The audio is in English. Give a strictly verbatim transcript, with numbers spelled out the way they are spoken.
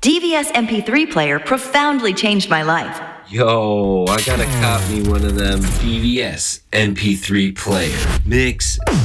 D V S M P three player profoundly changed my life. Yo, I gotta cop me one of them D V S M P three player. Mix